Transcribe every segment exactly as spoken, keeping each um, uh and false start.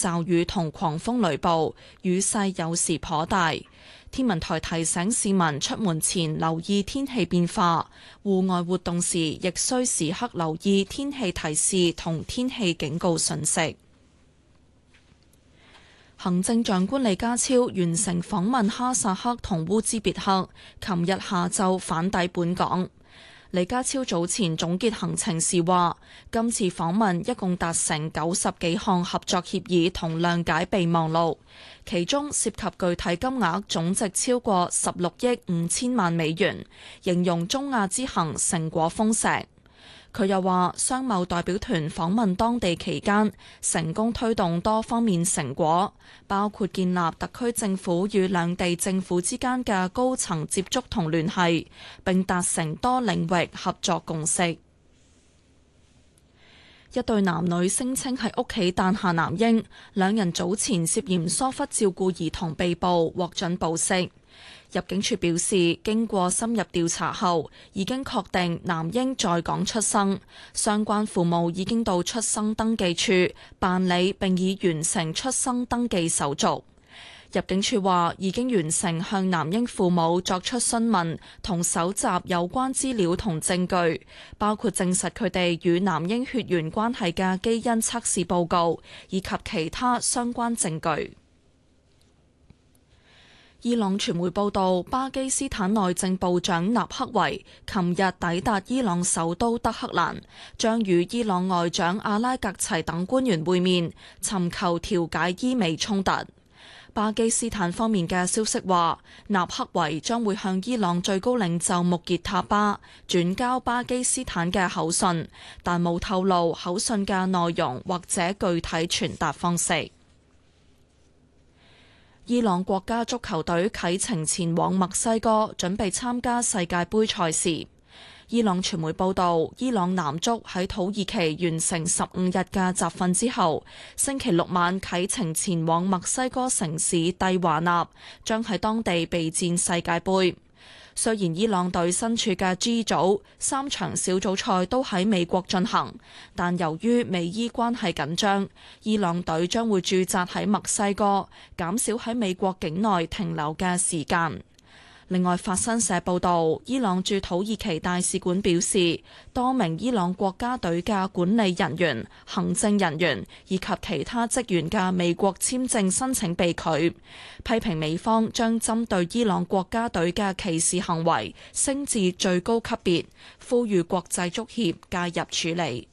驟雨同狂風雷暴，雨勢有時頗大。天文台提醒市民出門前留意天氣變化，戶外活動時亦需時刻留意天氣提示同天氣警告訊息。行政長官李家超完成訪問哈薩克同烏茲別克，琴日下晝返抵本港。李家超早前總結行程時話，今次訪問一共達成九十幾項合作協議同諒解備忘錄，其中涉及具體金額總值超過十六億五千萬美元，形容中亞之行成果豐碩。佢又話，商貿代表團訪問當地期間，成功推動多方面成果，包括建立特區政府與兩地政府之間嘅高層接觸同聯繫，並達成多領域合作共識。一對男女聲稱喺屋企誕下男嬰，兩人早前涉嫌疏忽照顧兒童被捕，獲准保釋。入境處表示，經過深入調查後，已經確定男嬰在港出生，相關父母已經到出生登記處辦理並已完成出生登記手續。入境處話已經完成向男嬰父母作出詢問同搜集有關資料同證據，包括證實佢哋與男嬰血緣關係嘅基因測試報告，以及其他相關證據。伊朗傳媒報道，巴基斯坦內政部長納克維琴日抵達伊朗首都德黑蘭，將與伊朗外長阿拉格齊等官員會面，尋求調解伊美衝突。巴基斯坦方面嘅消息話，納克維將會向伊朗最高領袖穆傑塔巴轉交巴基斯坦嘅口信，但冇透露口信嘅內容或者具體傳達方式。伊朗國家足球隊啟程前往墨西哥，準備參加世界盃賽事。伊朗傳媒報道，伊朗男足喺土耳其完成十五日嘅集訓之後，星期六晚啟程前往墨西哥城市蒂華納，將喺當地備戰世界盃。雖然伊朗隊身處嘅 G 組三場小組賽都喺美國進行，但由於美伊關係緊張，伊朗隊將會駐紮喺墨西哥，減少喺美國境內停留嘅時間。另外，法新社報導，伊朗駐土耳其大使館表示，多名伊朗國家隊嘅管理人員、行政人員以及其他職員嘅美國簽證申請被拒，批評美方將針對伊朗國家隊嘅歧視行為升至最高級別，呼籲國際足協介入處理。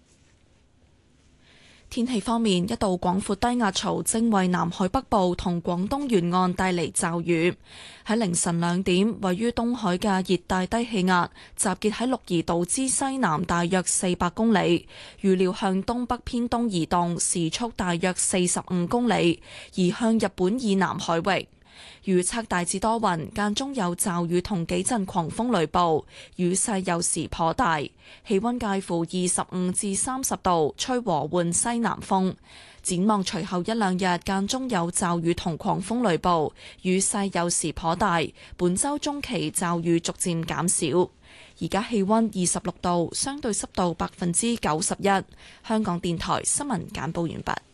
天氣方面，一道廣闊低壓槽正為南海北部同廣東沿岸帶嚟驟雨。喺凌晨兩點，位於東海嘅熱帶低氣壓集結喺鹿兒島之西南大約四百公里，預料向東北偏東移動，時速大約四十五公里，移向日本以南海域。預測大致多雲，間中有驟雨同幾陣狂風雷暴，雨勢有時頗大，氣溫介乎二十五至三十度，吹和緩西南風。展望隨後一兩日間中有驟雨同狂風雷暴，雨勢有時頗大，本週中期驟雨逐漸減少。而家氣溫二十六度，相對濕度百分之九十一。香港電台新聞簡報完畢。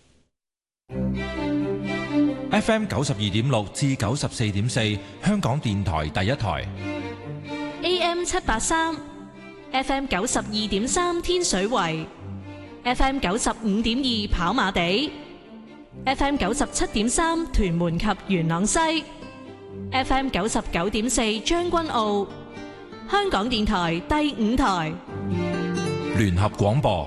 F M 九十二點六至九十四點四，香港電台第一台。 A M 七八三，F M 九十二點三天水圍，F M 九十五點二跑馬地，F M 九十七點三屯門及元朗西，F M 九十九點四將軍澳。香港電台第五台聯合廣播。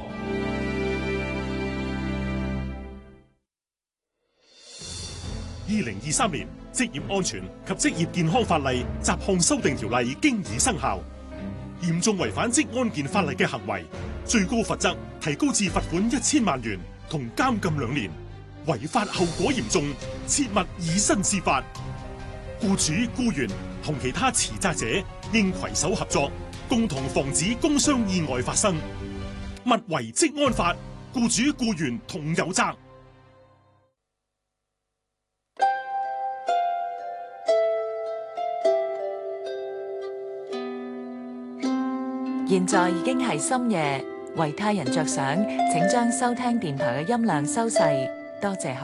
二零二三年職業安全及職業健康法例雜項修訂條例經已生效，嚴重違反職安健法例嘅行為，最高罰則提高至罰款一千萬元同監禁兩年，違法後果嚴重，切勿以身試法。僱主、僱員同其他持責者應攜手合作，共同防止工傷意外發生。勿違職安法，僱主僱員同有責。 現在已經係深夜，為他人着想，請將收聽電台嘅音量收細，多謝。